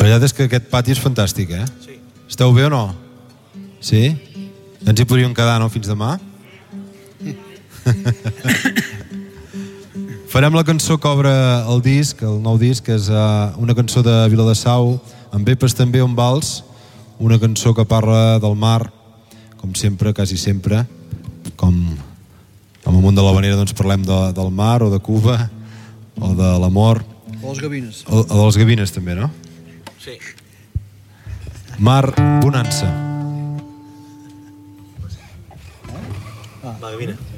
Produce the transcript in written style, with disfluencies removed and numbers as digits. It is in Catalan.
veritat és que aquest pati és fantàstic, eh? Sí. Esteu bé o no? Sí? Ens hi podríem quedar, no?, fins demà? Farem la cançó que obre el disc, el nou disc, que és una cançó de Viladasau, amb Epes també, un vals, una cançó que parla del mar, com sempre, quasi sempre, com al món de l'Havanera doncs parlem del mar o de Cuba o de l'amor. O les gavines. O de les gavines també, no? Sí. Mar Bonança. Va, gavina.